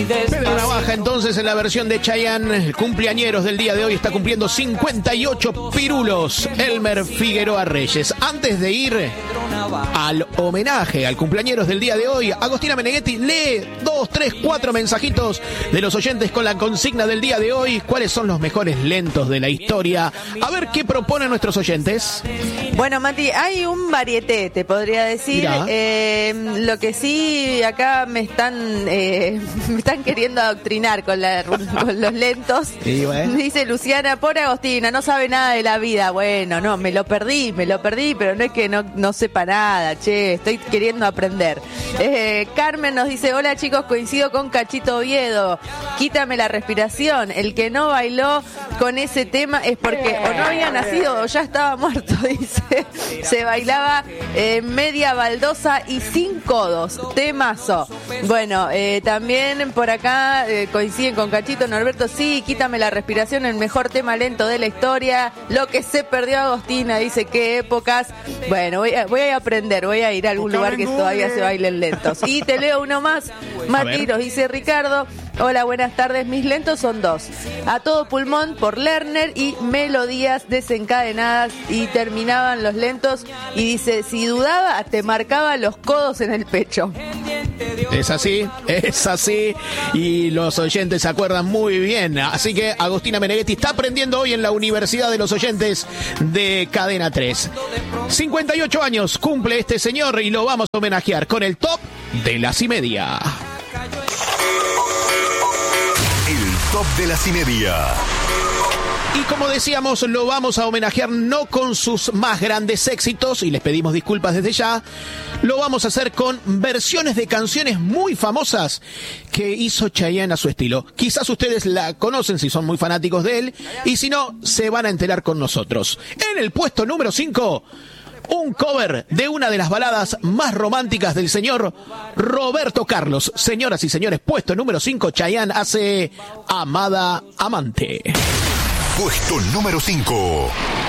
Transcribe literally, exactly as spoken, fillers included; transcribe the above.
Pedro Navaja, entonces, en la versión de Chayanne, el cumpleañeros del día de hoy, está cumpliendo cincuenta y ocho pirulos, Elmer Figueroa Reyes. Antes de ir al homenaje al cumpleañeros del día de hoy, Agostina Meneghetti lee dos, tres, cuatro mensajitos de los oyentes con la consigna del día de hoy. ¿Cuáles son los mejores lentos de la historia? A ver qué proponen nuestros oyentes. Bueno, Mati, hay un varieté, te podría decir. Eh, lo que sí, acá me están eh, me están queriendo adoctrinar con, la, con los lentos. Sí, bueno. Dice Luciana, por Agostina, no sabe nada de la vida. Bueno, no, me lo perdí, me lo perdí, pero no es que no, no sepa nada, che, estoy queriendo aprender. Eh, Carmen nos dice, hola chicos, coincido con Cachito Oviedo, quítame la respiración. El que no bailó con ese tema es porque o no había nacido o ya estaba muerto, dice. Se bailaba eh, media baldosa y sin codos. Temazo. Bueno, eh, también por acá eh, coinciden con Cachito, Norberto, sí, quítame la respiración, el mejor tema lento de la historia. Lo que se perdió Agostina, dice, qué épocas. Bueno, voy a, voy a aprender, voy a ir a algún lugar que todavía se bailen lentos. Y te leo uno más, Mati, nos dice Ricardo. Hola, buenas tardes. Mis lentos son dos. A todo pulmón por Lerner y melodías desencadenadas. Y terminaban los lentos. Y dice, si dudaba, te marcaba los codos en el pecho. Es así, es así. Y los oyentes se acuerdan muy bien. Así que Agostina Meneghetti está aprendiendo hoy en la Universidad de los Oyentes de Cadena tres. cincuenta y ocho años cumple este señor y lo vamos a homenajear con el top de las y media. Top de las y media. Y como decíamos, lo vamos a homenajear no con sus más grandes éxitos, y les pedimos disculpas desde ya. Lo vamos a hacer con versiones de canciones muy famosas que hizo Chayanne a su estilo. Quizás ustedes la conocen si son muy fanáticos de él, y si no, se van a enterar con nosotros. En el puesto número cinco... un cover de una de las baladas más románticas del señor Roberto Carlos. Señoras y señores, puesto número cinco, Chayanne hace Amada Amante. Puesto número cinco.